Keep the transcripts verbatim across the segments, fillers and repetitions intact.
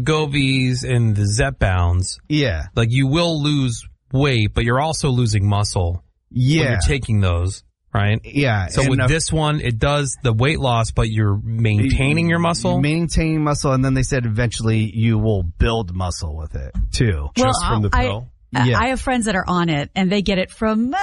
Wegovy's and the Zepbounds, yeah, like you will lose weight, but you're also losing muscle yeah. when you're taking those, right? Yeah. So with uh, this one, it does the weight loss, but you're maintaining your muscle? Maintaining muscle, and then they said eventually you will build muscle with it, too. Well, Just from the pill? I, Yeah. I have friends that are on it, and they get it from, uh,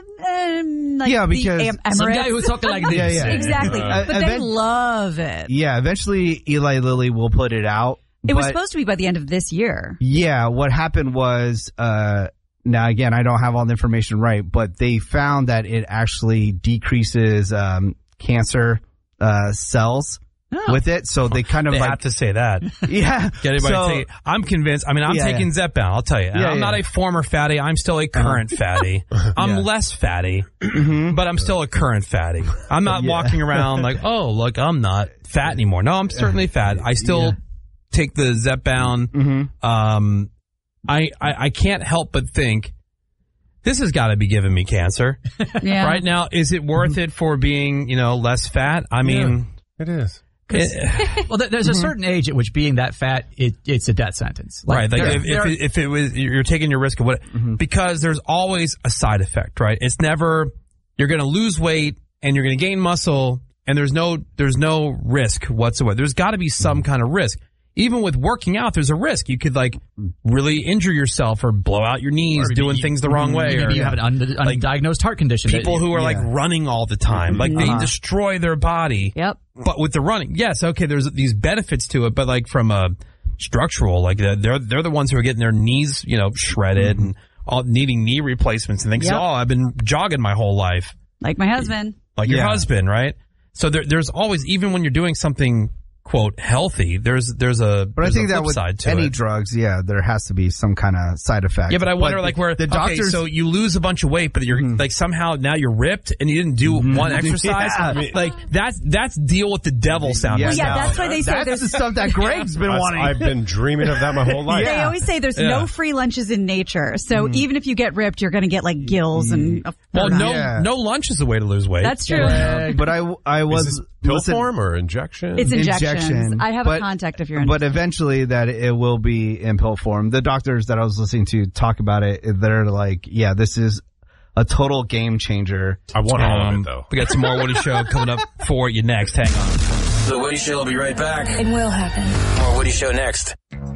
um, like Yeah, because- the Am- Emirates. Some guy who's talking like this. Yeah, yeah. Exactly. Uh, but they event- love it. Yeah, eventually Eli Lilly will put it out. It was but- supposed to be by the end of this year. Yeah, what happened was, uh, now again, I don't have all the information right, but they found that it actually decreases um, cancer uh, cells Oh. with it. So they kind of They like, have to say that. yeah. Get everybody so, to take it. I'm convinced. I mean, I'm Yeah, taking yeah. Zepbound, I'll tell you. And Yeah, I'm yeah. not a former fatty. I'm still a current fatty. I'm Yeah. less fatty, but I'm still a current fatty. I'm not Yeah. walking around like, oh, look, I'm not fat anymore. No, I'm certainly fat. I still Yeah. take the Zepbound. Mhm. Um, I, I, I can't help but think, this has got to be giving me cancer. Yeah. Right now, is it worth it for being, you know, less fat? I mean, It is. it- Well, there- there's a certain age at which being that fat, it, it's a death sentence. right. Like there- if, there- if, it, if it was, you're taking your risk of what, because there's always a side effect, right? It's never, you're going to lose weight and you're going to gain muscle and there's no, there's no risk whatsoever. There's got to be some kind of risk. Even with working out, there's a risk. You could like really injure yourself or blow out your knees Or doing you- things the wrong way. Maybe or, you have an un- Like, undiagnosed heart condition. that people you- who are like Yeah. running all the time, like they Uh-huh. destroy their body. Yep. But with the running, yes, okay, there's these benefits to it, but like from a structural, like they're they're the ones who are getting their knees, you know, shredded and all needing knee replacements and things. Yep. Oh, I've been jogging my whole life, Like my husband. like your Yeah. husband, right? So there, there's always, even when you're doing something quote healthy, there's there's a But I there's think a that flip with side to any it. drugs, yeah, there has to be some kind of side effect. Yeah, but I wonder, like, where the doctors. Okay, so you lose a bunch of weight, but you're like somehow now you're ripped and you didn't do one exercise. Yeah. Like that's that's deal with the devil sound. Yeah, right yeah, now. that's why they say that's there's the stuff that Greg's been I've, wanting. I've been dreaming of that my whole life. They always say there's Yeah. no free lunches in nature. So even if you get ripped, you're going to get like gills and a Well, third no, eye. Yeah. no lunch is the way to lose weight. That's true. but I, I Is was this pill listen- form or injection? It's injections. Injection, I have but- a contact if you're But interested. eventually that it will be in pill form. The doctors that I was listening to talk about it, they're like, yeah, this is a total game changer. I want all of Um, it, though. We got some more Woody Show coming up for you next. Hang on. The Woody Show will be right back. It will happen. More Woody Show next.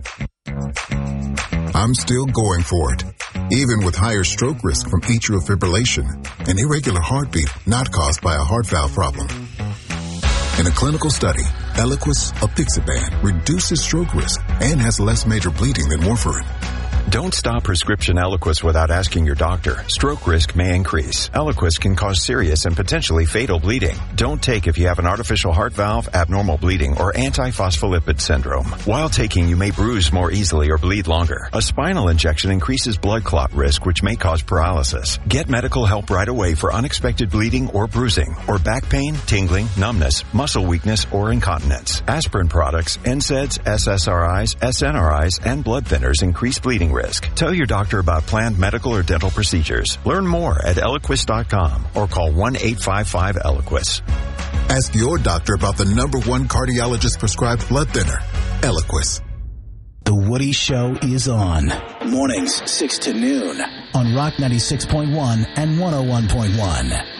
I'm still going for it, even with higher stroke risk from atrial fibrillation, an irregular heartbeat not caused by a heart valve problem. In a clinical study, Eliquis apixaban reduces stroke risk and has less major bleeding than warfarin. Don't stop prescription Eliquis without asking your doctor. Stroke risk may increase. Eliquis can cause serious and potentially fatal bleeding. Don't take if you have an artificial heart valve, abnormal bleeding, or antiphospholipid syndrome. While taking, you may bruise more easily or bleed longer. A spinal injection increases blood clot risk, which may cause paralysis. Get medical help right away for unexpected bleeding or bruising, or back pain, tingling, numbness, muscle weakness, or incontinence. Aspirin products, N SAIDs, S S R Is, S N R Is, and blood thinners increase bleeding risk. Tell your doctor about planned medical or dental procedures. Learn more at Eliquis dot com or call one eight five five Eliquis. Ask your doctor about the number one cardiologist prescribed blood thinner, Eliquis. The Woody Show is on. Mornings, six to noon on Rock ninety-six point one and one oh one point one.